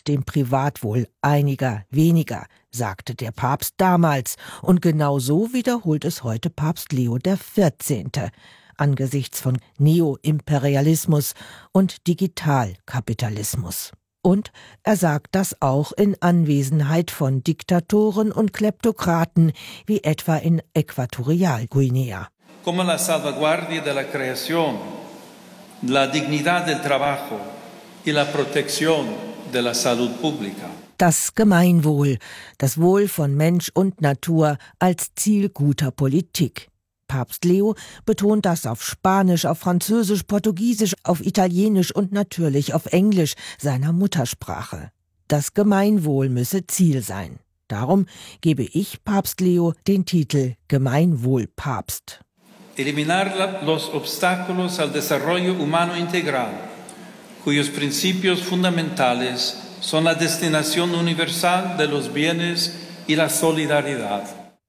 und dem Privatwohl einiger weniger, sagte der Papst damals. Und genau so wiederholt es heute Papst Leo XIV. Angesichts von Neoimperialismus und Digitalkapitalismus. Und er sagt das auch in Anwesenheit von Diktatoren und Kleptokraten, wie etwa in Äquatorialguinea. Como la salvaguardia de la creación, la dignidad del trabajo y la protección de la salud pública. Das Gemeinwohl, das Wohl von Mensch und Natur als Ziel guter Politik. Papst Leo betont das auf Spanisch, auf Französisch, Portugiesisch, auf Italienisch und natürlich auf Englisch, seiner Muttersprache. Das Gemeinwohl müsse Ziel sein. Darum gebe ich Papst Leo den Titel Gemeinwohlpapst. Eliminar los obstáculos al desarrollo humano integral, cuyos principios fundamentales son la destinación universal de los bienes y la solidaridad.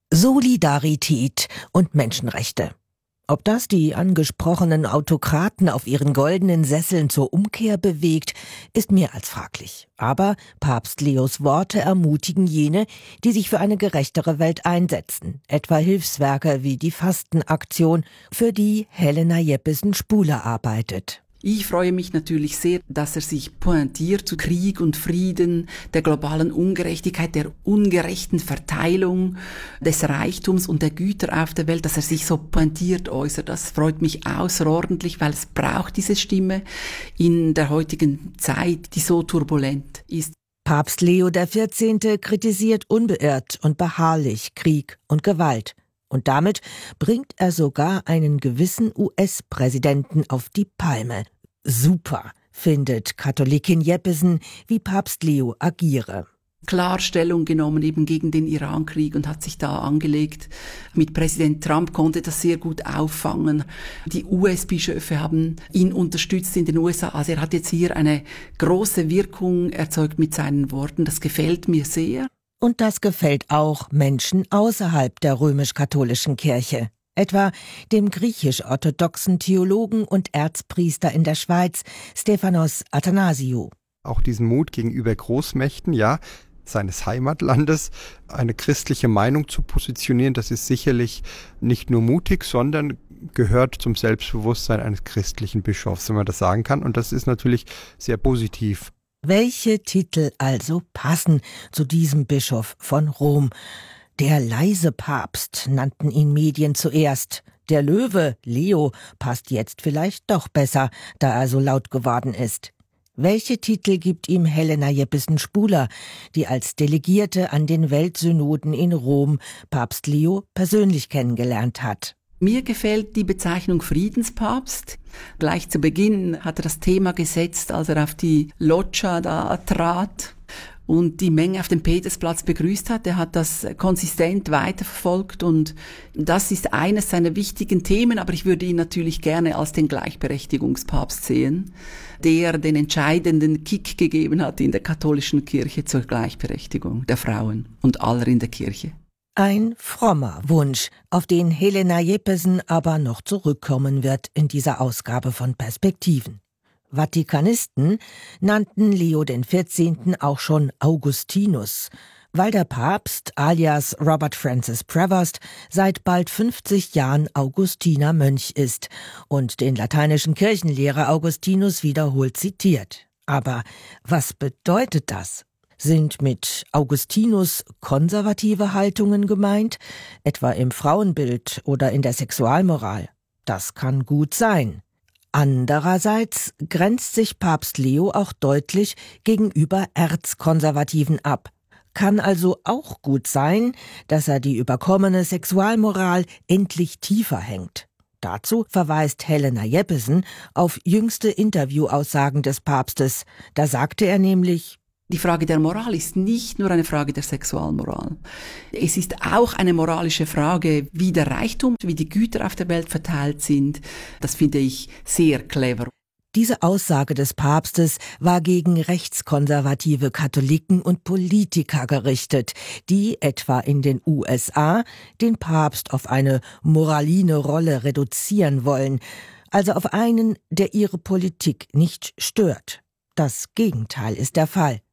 Solidarität und Menschenrechte. Ob das die angesprochenen Autokraten auf ihren goldenen Sesseln zur Umkehr bewegt, ist mehr als fraglich. Aber Papst Leos Worte ermutigen jene, die sich für eine gerechtere Welt einsetzen. Etwa Hilfswerke wie die Fastenaktion, für die Helena Jeppesen-Spuler arbeitet. Ich freue mich natürlich sehr, dass er sich pointiert zu Krieg und Frieden, der globalen Ungerechtigkeit, der ungerechten Verteilung des Reichtums und der Güter auf der Welt, dass er sich so pointiert äußert. Das freut mich außerordentlich, weil es braucht diese Stimme in der heutigen Zeit, die so turbulent ist. Papst Leo XIV. Kritisiert unbeirrt und beharrlich Krieg und Gewalt. Und damit bringt er sogar einen gewissen US-Präsidenten auf die Palme. Super, findet Katholikin Jeppesen, wie Papst Leo agiere. Klar Stellung genommen eben gegen den Irankrieg und hat sich da angelegt. Mit Präsident Trump konnte das sehr gut auffangen. Die US-Bischöfe haben ihn unterstützt in den USA. Also er hat jetzt hier eine große Wirkung erzeugt mit seinen Worten. Das gefällt mir sehr. Und das gefällt auch Menschen außerhalb der römisch-katholischen Kirche. Etwa dem griechisch-orthodoxen Theologen und Erzpriester in der Schweiz, Stephanos Athanasiou. Auch diesen Mut gegenüber Großmächten, ja, seines Heimatlandes, eine christliche Meinung zu positionieren, das ist sicherlich nicht nur mutig, sondern gehört zum Selbstbewusstsein eines christlichen Bischofs, wenn man das sagen kann. Und das ist natürlich sehr positiv. Welche Titel also passen zu diesem Bischof von Rom? Der leise Papst nannten ihn Medien zuerst. Der Löwe, Leo, passt jetzt vielleicht doch besser, da er so laut geworden ist. Welche Titel gibt ihm Helena Jeppesen-Spuler, die als Delegierte an den Weltsynoden in Rom Papst Leo persönlich kennengelernt hat? Mir gefällt die Bezeichnung Friedenspapst. Gleich zu Beginn hat er das Thema gesetzt, als er auf die Loggia da trat und die Menge auf dem Petersplatz begrüßt hat. Er hat das konsistent weiterverfolgt und das ist eines seiner wichtigen Themen, aber ich würde ihn natürlich gerne als den Gleichberechtigungspapst sehen, der den entscheidenden Kick gegeben hat in der katholischen Kirche zur Gleichberechtigung der Frauen und aller in der Kirche. Ein frommer Wunsch, auf den Helena Jeppesen aber noch zurückkommen wird in dieser Ausgabe von Perspektiven. Vatikanisten nannten Leo XIV. Auch schon Augustinus, weil der Papst alias Robert Francis Prevost seit bald 50 Jahren Augustinermönch ist und den lateinischen Kirchenlehrer Augustinus wiederholt zitiert. Aber was bedeutet das? Sind mit Augustinus konservative Haltungen gemeint, etwa im Frauenbild oder in der Sexualmoral? Das kann gut sein. Andererseits grenzt sich Papst Leo auch deutlich gegenüber Erzkonservativen ab. Kann also auch gut sein, dass er die überkommene Sexualmoral endlich tiefer hängt. Dazu verweist Helena Jeppesen auf jüngste Interviewaussagen des Papstes. Da sagte er nämlich: Die Frage der Moral ist nicht nur eine Frage der Sexualmoral. Es ist auch eine moralische Frage, wie der Reichtum, wie die Güter auf der Welt verteilt sind. Das finde ich sehr clever. Diese Aussage des Papstes war gegen rechtskonservative Katholiken und Politiker gerichtet, die etwa in den USA den Papst auf eine moraline Rolle reduzieren wollen, also auf einen, der ihre Politik nicht stört. Das Gegenteil ist der Fall.